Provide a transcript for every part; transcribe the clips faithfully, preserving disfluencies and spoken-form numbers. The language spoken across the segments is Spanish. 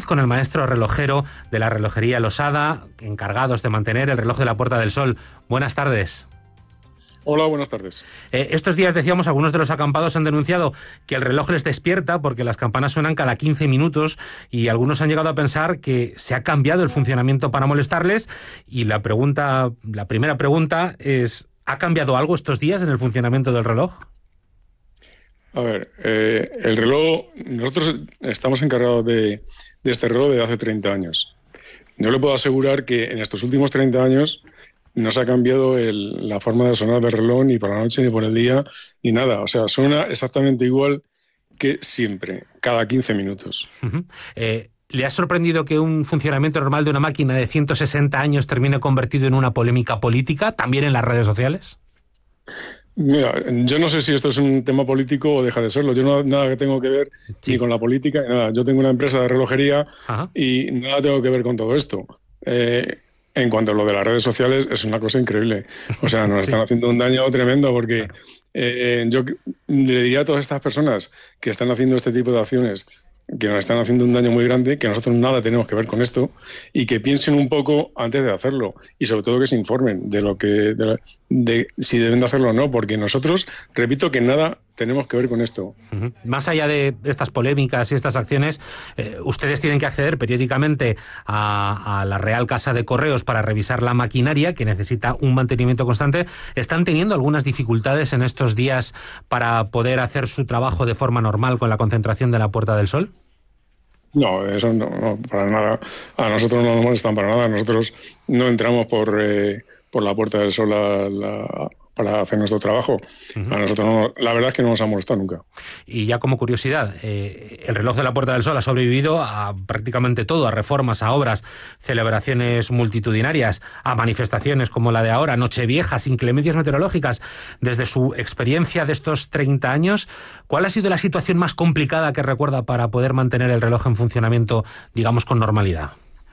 con el maestro relojero de la relojería Losada, encargados de mantener el reloj de la Puerta del Sol. Buenas tardes. Hola, buenas tardes. Eh, estos días, decíamos, algunos de los acampados han denunciado que el reloj les despierta porque las campanas suenan cada quince minutos y algunos han llegado a pensar que se ha cambiado el funcionamiento para molestarles. Y la pregunta, la primera pregunta es, ¿ha cambiado algo estos días en el funcionamiento del reloj? A ver, eh, el reloj, nosotros estamos encargados de, de este reloj desde hace treinta años. Yo le puedo asegurar que en estos últimos treinta años no se ha cambiado el, la forma de sonar del reloj ni por la noche, ni por el día, ni nada. O sea, suena exactamente igual que siempre, cada quince minutos. Uh-huh. Eh, ¿Le ha sorprendido que un funcionamiento normal de una máquina de ciento sesenta años termine convertido en una polémica política, también en las redes sociales? Mira, yo no sé si esto es un tema político o deja de serlo. Yo no nada que tengo que ver sí. ni con la política ni nada. Yo tengo una empresa de relojería Ajá. y nada tengo que ver con todo esto. Eh, en cuanto a lo de las redes sociales, es una cosa increíble. O sea, nos sí. están haciendo un daño tremendo porque eh, yo le diría a todas estas personas que están haciendo este tipo de acciones que nos están haciendo un daño muy grande, que nosotros nada tenemos que ver con esto y que piensen un poco antes de hacerlo y sobre todo que se informen de lo que de, de si deben de hacerlo o no, porque nosotros, repito, que nada tenemos que ver con esto. Uh-huh. Más allá de estas polémicas y estas acciones, eh, ustedes tienen que acceder periódicamente a, a la Real Casa de Correos para revisar la maquinaria, que necesita un mantenimiento constante. ¿Están teniendo algunas dificultades en estos días para poder hacer su trabajo de forma normal con la concentración de la Puerta del Sol? No, eso no, no, para nada. A nosotros no nos molestan para nada. Nosotros no entramos por, eh, por la Puerta del Sol a la... para hacer nuestro trabajo. Uh-huh. A nosotros no, la verdad es que no nos ha molestado nunca. Y ya como curiosidad, eh, el reloj de la Puerta del Sol ha sobrevivido a prácticamente todo, a reformas, a obras, celebraciones multitudinarias, a manifestaciones como la de ahora, Nocheviejas, inclemencias meteorológicas. Desde su experiencia de estos treinta años, ¿cuál ha sido la situación más complicada que recuerda para poder mantener el reloj en funcionamiento, digamos, con normalidad?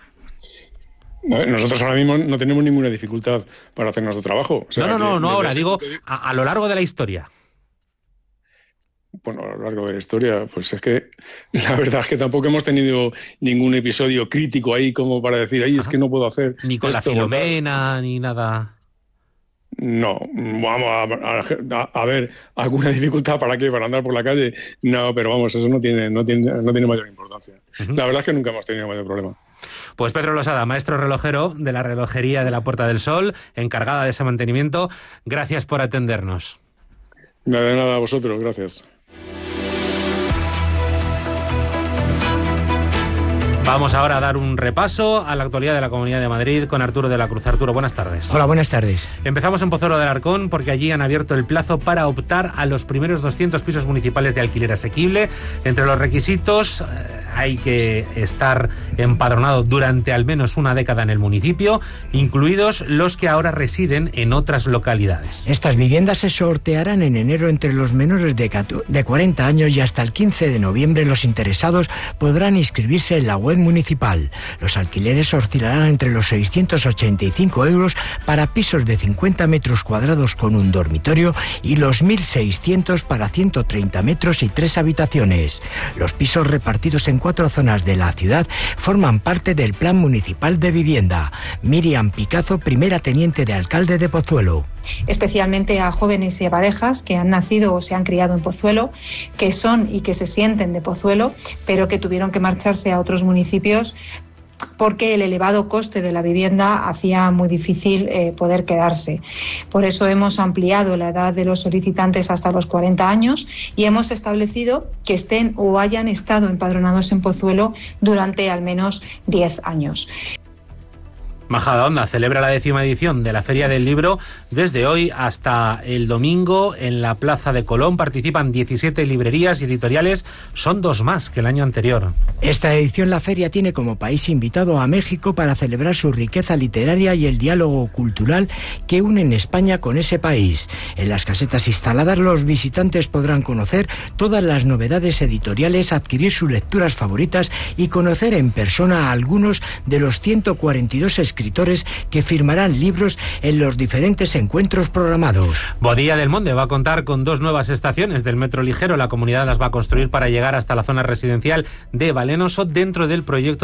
Nosotros ahora mismo no tenemos ninguna dificultad para hacer nuestro trabajo. O sea, no, no, no, que, no ahora, digo a, a lo largo de la historia. Bueno, a lo largo de la historia, pues es que la verdad es que tampoco hemos tenido ningún episodio crítico ahí como para decir, ahí es que no puedo hacer ni con esto, la Filomena, ni nada. No, vamos a, a, a ver, ¿alguna dificultad para qué? ¿Para andar por la calle? No, pero vamos, eso no tiene, no tiene, no tiene mayor importancia. Uh-huh. La verdad es que nunca hemos tenido mayor problema. Pues Pedro Losada, maestro relojero de la relojería de la Puerta del Sol, encargada de ese mantenimiento, gracias por atendernos. Nada de nada a vosotros, gracias. Vamos ahora a dar un repaso a la actualidad de la Comunidad de Madrid con Arturo de la Cruz. Arturo, buenas tardes. Hola, buenas tardes. Empezamos en Pozuelo de Alarcón porque allí han abierto el plazo para optar a los primeros doscientos pisos municipales de alquiler asequible. Entre los requisitos eh, hay que estar empadronado durante al menos una década en el municipio, incluidos los que ahora residen en otras localidades. Estas viviendas se sortearán en enero entre los menores de cuarenta años y hasta el quince de noviembre los interesados podrán inscribirse en la web municipal. Los alquileres oscilarán entre los seiscientos ochenta y cinco euros para pisos de cincuenta metros cuadrados con un dormitorio y los mil seiscientos para ciento treinta metros y tres habitaciones. Los pisos repartidos en cuatro zonas de la ciudad forman parte del Plan Municipal de Vivienda. Miriam Picazo, primera teniente de alcalde de Pozuelo. Especialmente a jóvenes y a parejas que han nacido o se han criado en Pozuelo, que son y que se sienten de Pozuelo, pero que tuvieron que marcharse a otros municipios porque el elevado coste de la vivienda hacía muy difícil eh, poder quedarse. Por eso hemos ampliado la edad de los solicitantes hasta los cuarenta años y hemos establecido que estén o hayan estado empadronados en Pozuelo durante al menos diez años. Majadahonda celebra la décima edición de la Feria del Libro. Desde hoy hasta el domingo en la Plaza de Colón participan diecisiete librerías y editoriales. Son dos más que el año anterior. Esta edición la feria tiene como país invitado a México para celebrar su riqueza literaria y el diálogo cultural que unen España con ese país. En las casetas instaladas los visitantes podrán conocer todas las novedades editoriales, adquirir sus lecturas favoritas y conocer en persona a algunos de los ciento cuarenta y dos escritores escritores que firmarán libros en los diferentes encuentros programados. Bodía del Monde va a contar con dos nuevas estaciones del metro ligero. La comunidad las va a construir para llegar hasta la zona residencial de Valenoso dentro del proyecto